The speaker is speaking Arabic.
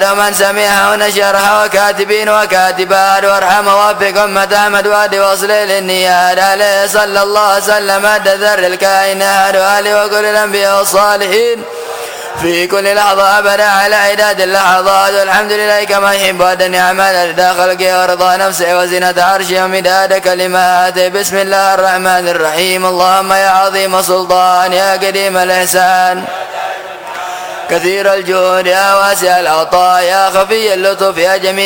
وأشهد من سمعها ونشرها وكاتبين وكاتبات وارحم ووفق أمة أحمد وأهدي وصل للنيات عليه صلى الله وسلم عد ذر الكائنات وآله وكل الأنبياء والصالحين في كل لحظة أبدا على عداد اللحظات. والحمد لله كما يحب أن يعمل رضا خلقه ورضا نفسه وزنة عرشه ومداد كلماته. بسم الله الرحمن الرحيم. اللهم يا عظيم سلطان يا قديم الإحسان كثير الجود يا واسع العطاء يا خفي اللطف يا جميل